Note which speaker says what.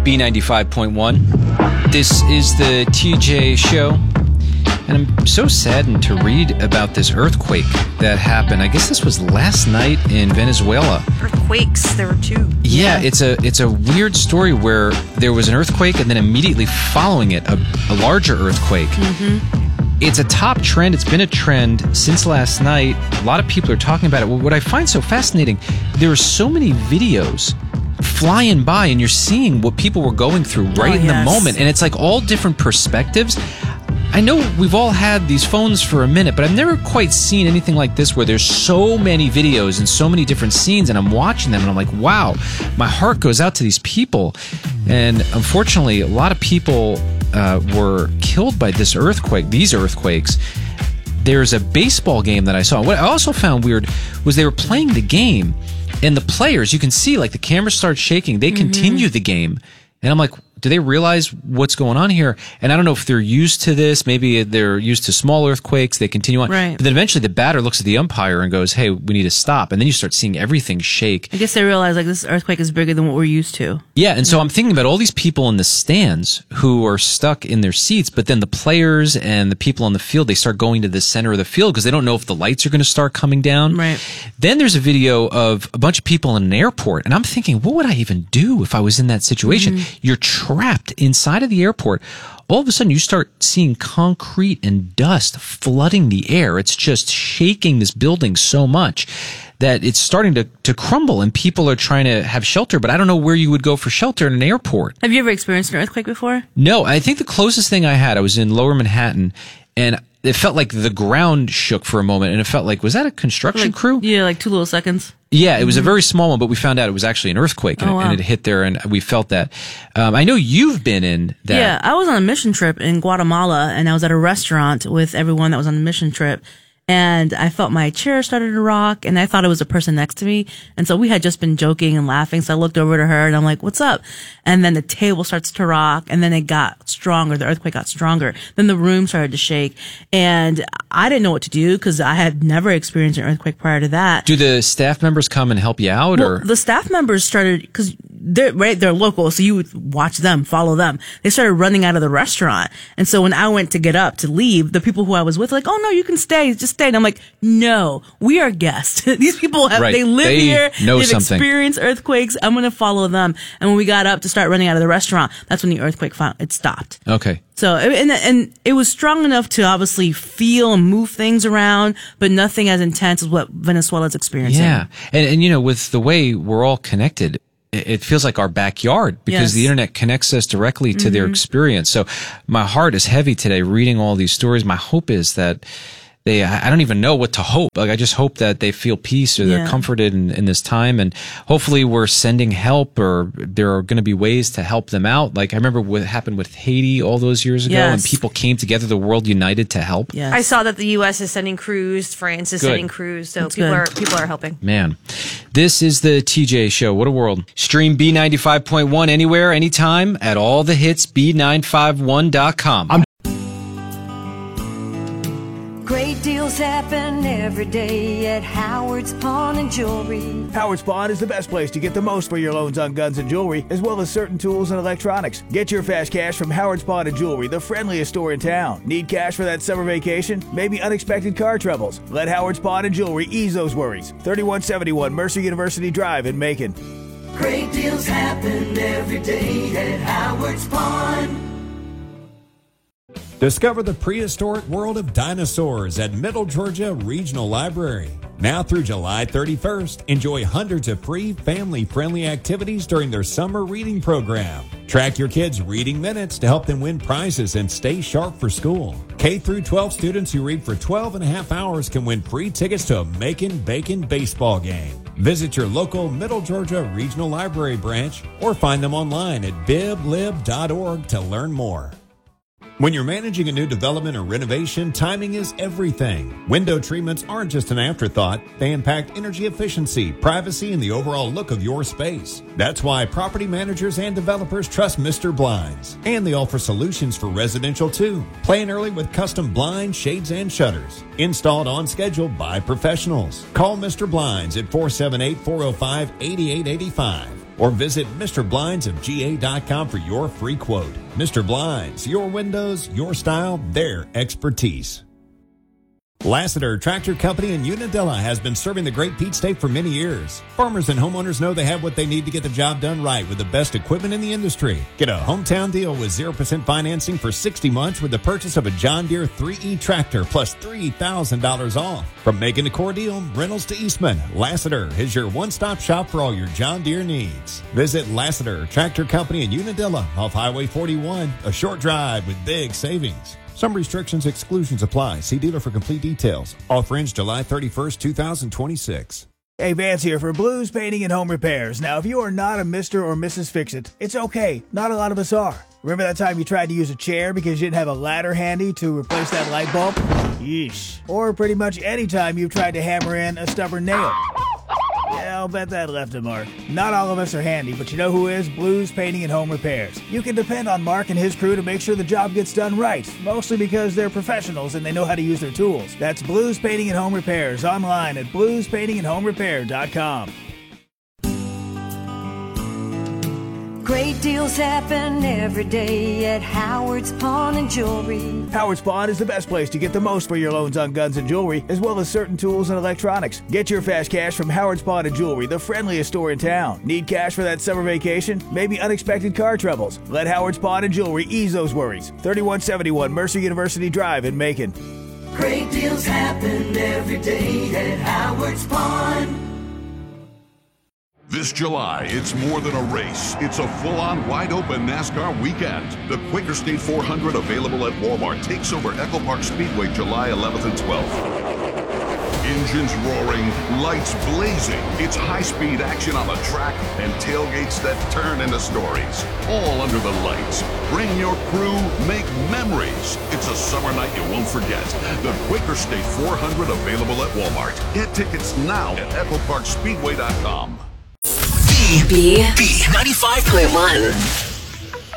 Speaker 1: B95.1. This is the TJ Show. And I'm so saddened to read about this earthquake that happened. I guess this was last night in Venezuela.
Speaker 2: Earthquakes, there were two.
Speaker 1: Yeah, it's a weird story where there was an earthquake and then immediately following it, a larger earthquake. Mm-hmm. It's a top trend. It's been a trend since last night. A lot of people are talking about it. Well, what I find so fascinating, there are so many videos flying by and you're seeing what people were going through right in the moment. And it's like all different perspectives. I know we've all had these phones for a minute, but I've never quite seen anything like this where there's so many videos and so many different scenes, and I'm watching them and I'm like, wow, my heart goes out to these people. And unfortunately, a lot of people were killed by this earthquake, these earthquakes. There's a baseball game that I saw. What I also found weird was they were playing the game, and the players, you can see, like, the camera starts shaking. They continue the game. And I'm like, do they realize what's going on here? And I don't know if they're used to this. Maybe they're used to small earthquakes. They continue on.
Speaker 2: Right.
Speaker 1: But then eventually the batter looks at the umpire and goes, hey, we need to stop. And then you start seeing everything shake.
Speaker 2: I guess they realize, like, this earthquake is bigger than what we're used to.
Speaker 1: Yeah, and so I'm thinking about all these people in the stands who are stuck in their seats, but then the players and the people on the field, they start going to the center of the field because they don't know if the lights are going to start coming down.
Speaker 2: Right.
Speaker 1: Then there's a video of a bunch of people in an airport, and I'm thinking, what would I even do if I was in that situation? You're trapped inside of the airport. All of a sudden, you start seeing concrete and dust flooding the air. It's just shaking this building so much that it's starting to crumble, and people are trying to have shelter, but I don't know where you would go for shelter in an airport.
Speaker 2: Have you ever experienced an earthquake before?
Speaker 1: No, I think the closest thing I had, I was in Lower Manhattan, and it felt like the ground shook for a moment, and it felt like, was that a construction crew?
Speaker 2: Yeah, like 2 little seconds.
Speaker 1: Yeah, it was a very small one, but we found out it was actually an earthquake, and it hit there, and we felt that. I know you've been in that.
Speaker 2: Yeah, I was on a mission trip in Guatemala, and I was at a restaurant with everyone that was on the mission trip, and I felt my chair started to rock, and I thought it was a person next to me, and so we had just been joking and laughing, so I looked over to her, and I'm like, what's up? And then the table starts to rock, and then it got stronger, the earthquake got stronger, then the room started to shake, and I didn't know what to do, because I had never experienced an earthquake prior to that.
Speaker 1: Do the staff members come and help you out, or?
Speaker 2: The staff members started, because they're local, so you would watch them, follow them. They started running out of the restaurant. And so when I went to get up to leave, the people who I was with were like, oh no, you can stay, just stay. And I'm like, no, we are guests. These people they live here, they've experienced earthquakes. I'm going to follow them. And when we got up to start running out of the restaurant, that's when the earthquake it stopped.
Speaker 1: Okay.
Speaker 2: So, and it was strong enough to obviously feel and move things around, but nothing as intense as what Venezuela's experiencing.
Speaker 1: Yeah. And you know, with the way we're all connected, it feels like our backyard because the internet connects us directly to their experience. So my heart is heavy today reading all these stories. My hope is that I don't even know what to hope. Like, I just hope that they feel peace or they're comforted in this time. And hopefully we're sending help, or there are going to be ways to help them out. Like, I remember what happened with Haiti all those years ago, and people came together, the world united to help.
Speaker 3: Yes. I saw that the U.S. is sending crews, France is sending crews, so people are helping.
Speaker 1: Man, this is the TJ Show. What a world. Stream B95.1 anywhere, anytime at all the hits, B951.com.
Speaker 4: Great deals happen every day at Howard's Pawn and Jewelry.
Speaker 5: Howard's Pawn is the best place to get the most for your loans on guns and jewelry, as well as certain tools and electronics. Get your fast cash from Howard's Pawn and Jewelry, the friendliest store in town. Need cash for that summer vacation? Maybe unexpected car troubles? Let Howard's Pawn and Jewelry ease those worries. 3171 Mercer University Drive in Macon.
Speaker 4: Great deals happen every day at Howard's Pawn.
Speaker 6: Discover the prehistoric world of dinosaurs at Middle Georgia Regional Library. Now through July 31st, enjoy hundreds of free family-friendly activities during their summer reading program. Track your kids' reading minutes to help them win prizes and stay sharp for school. K through 12 students who read for 12 and a half hours can win free tickets to a Macon Bacon baseball game. Visit your local Middle Georgia Regional Library branch or find them online at biblib.org to learn more. When you're managing a new development or renovation, timing is everything. Window treatments aren't just an afterthought. They impact energy efficiency, privacy, and the overall look of your space. That's why property managers and developers trust Mr. Blinds. And they offer solutions for residential too. Plan early with custom blinds, shades, and shutters. Installed on schedule by professionals. Call Mr. Blinds at 478-405-8885. or visit MrBlindsofGA.com for your free quote. Mr. Blinds, your windows, your style, their expertise. Lassiter Tractor Company in Unadilla has been serving the Great Peach State for many years. Farmers and homeowners know they have what they need to get the job done right with the best equipment in the industry. Get a hometown deal with 0% financing for 60 months with the purchase of a John Deere 3E tractor plus $3,000 off. From Macon to Cordele, Reynolds to Eastman, Lassiter is your one-stop shop for all your John Deere needs. Visit Lassiter Tractor Company in Unadilla off Highway 41, a short drive with big savings. Some restrictions, exclusions apply. See dealer for complete details. Offer ends July 31st, 2026.
Speaker 5: Hey, Vance here for Blues Painting and Home Repairs. Now, if you are not a Mr. or Mrs. Fix-It, it's okay. Not a lot of us are. Remember that time you tried to use a chair because you didn't have a ladder handy to replace that light bulb? Yeesh. Or pretty much any time you've tried to hammer in a stubborn nail. Yeah, I'll bet that left a mark. Not all of us are handy, but you know who is? Blues Painting and Home Repairs. You can depend on Mark and his crew to make sure the job gets done right, mostly because they're professionals and they know how to use their tools. That's Blues Painting and Home Repairs, online at bluespaintingandhomerepair.com.
Speaker 4: Great deals happen every day at Howard's Pawn and Jewelry.
Speaker 5: Howard's Pawn is the best place to get the most for your loans on guns and jewelry, as well as certain tools and electronics. Get your fast cash from Howard's Pawn and Jewelry, the friendliest store in town. Need cash for that summer vacation? Maybe unexpected car troubles? Let Howard's Pawn and Jewelry ease those worries. 3171 Mercer University Drive in Macon.
Speaker 7: Great deals happen every day at Howard's Pawn.
Speaker 8: This July, it's more than a race. It's a full-on, wide-open NASCAR weekend. The Quaker State 400, available at Walmart, takes over Echo Park Speedway July 11th and 12th. Engines roaring, lights blazing. It's high-speed action on the track and tailgates that turn into stories. All under the lights. Bring your crew, make memories. It's a summer night you won't forget. The Quaker State 400, available at Walmart. Get tickets now at EchoParkSpeedway.com.
Speaker 9: B 95.1.